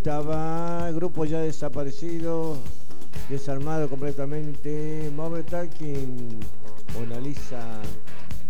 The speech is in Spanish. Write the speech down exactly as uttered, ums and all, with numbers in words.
estaba el grupo ya desaparecido, desarmado completamente, Mother Talking, Mona Lisa